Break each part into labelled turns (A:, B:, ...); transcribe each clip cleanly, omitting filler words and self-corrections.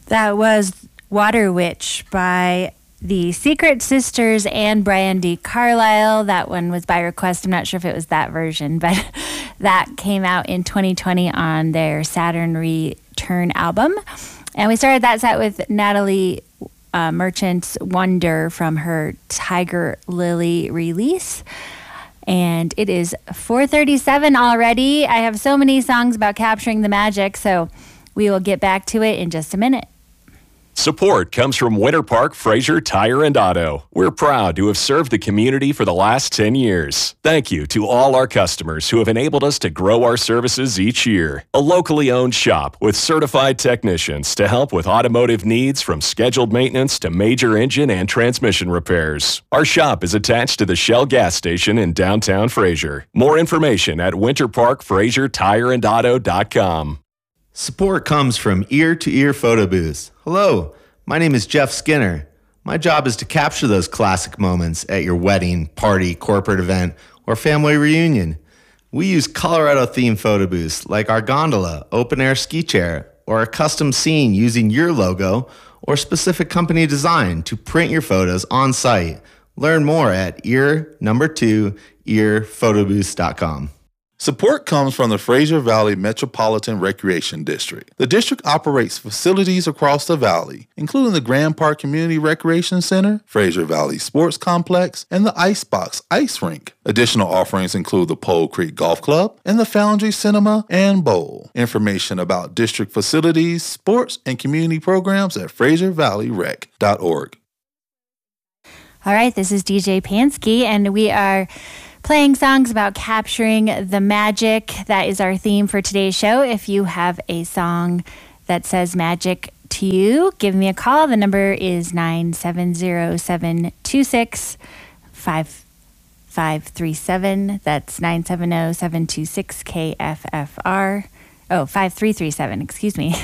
A: That was Water Witch by the Secret Sisters and Brandi Carlile. That one was by request. I'm not sure if it was that version, but that came out in 2020 on their Saturn Return album. And we started that set with Natalie Merchant's Wonder from her Tiger Lily release. And it is 4:37 already. I have so many songs about capturing the magic, so we will get back to it in just a minute.
B: Support comes from Winter Park Fraser Tire and Auto. We're proud to have served the community for the last 10 years. Thank you to all our customers who have enabled us to grow our services each year. A locally owned shop with certified technicians to help with automotive needs from scheduled maintenance to major engine and transmission repairs. Our shop is attached to the Shell gas station in downtown Fraser. More information at winterparkfrasertireandauto.com.
C: Support comes from Ear to Ear Photo Booths. Hello, my name is Jeff Skinner. My job is to capture those classic moments at your wedding, party, corporate event, or family reunion. We use Colorado-themed photo booths like our gondola, open-air ski chair, or a custom scene using your logo or specific company design to print your photos on site. Learn more at earphotobooths.com.
D: Support comes from the Fraser Valley Metropolitan Recreation District. The district operates facilities across the valley, including the Grand Park Community Recreation Center, Fraser Valley Sports Complex, and the Icebox Ice Rink. Additional offerings include the Pole Creek Golf Club and the Foundry Cinema and Bowl. Information about district facilities, sports, and community programs at FraserValleyRec.org.
A: All right, this is DJ Pansky, and we are playing songs about capturing the magic. That is our theme for today's show. If you have a song that says magic to you, give me a call. The number is 970-726-5537. That's 970-726-KFFR. Oh, 5337, excuse me.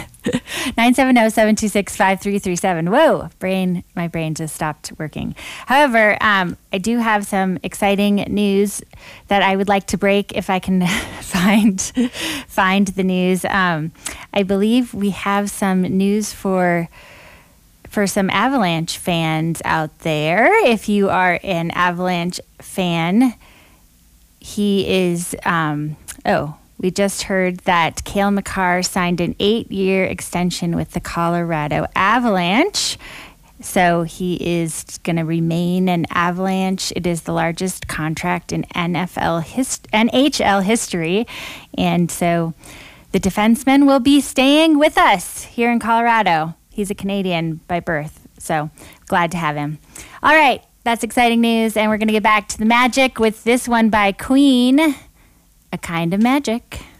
A: 970-726-5337. Whoa, my brain just stopped working. However, I do have some exciting news that I would like to break if I can find the news. I believe we have some news for some Avalanche fans out there. If you are an Avalanche fan, he is, we just heard that Cale Makar signed an 8-year extension with the Colorado Avalanche. So he is going to remain an Avalanche. It is the largest contract in NHL history. And so the defenseman will be staying with us here in Colorado. He's a Canadian by birth, so glad to have him. All right, that's exciting news. And we're going to get back to the magic with this one by Queen. A Kind of Magic.